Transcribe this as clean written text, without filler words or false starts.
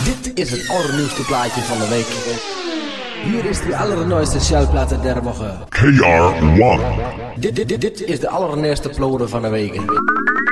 Dit is het allernieuwste plaatje van de week. Hier is de allernooiste shellplaat der woche. KR1. Dit is de allernieuwste plode van de week.